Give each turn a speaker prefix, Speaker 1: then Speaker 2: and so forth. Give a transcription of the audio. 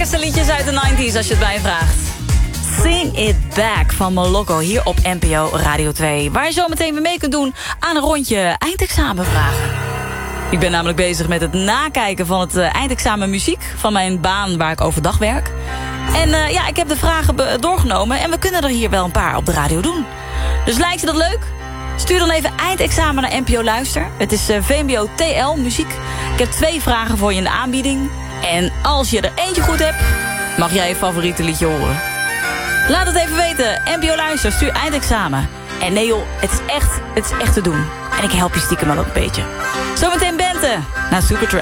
Speaker 1: lekkerste liedjes uit de 90s als je het mij vraagt. Sing It Back van Moloko hier op NPO Radio 2. Waar je zo meteen weer mee kunt doen aan een rondje eindexamenvragen. Ik ben namelijk bezig met het nakijken van het eindexamen muziek van mijn baan waar ik overdag werk. En ja, ik heb de vragen doorgenomen en we kunnen er hier wel een paar op de radio doen. Dus lijkt je dat leuk? Stuur dan even eindexamen naar NPO Luister. Het is VMBO TL muziek. Ik heb 2 vragen voor je in de aanbieding. En als je er eentje goed hebt, mag jij je favoriete liedje horen. Laat het even weten. NPO Luister, stuur eindexamen. En nee joh, het is echt te doen. En ik help je stiekem wel een beetje. Zometeen Bente, naar Supertramp.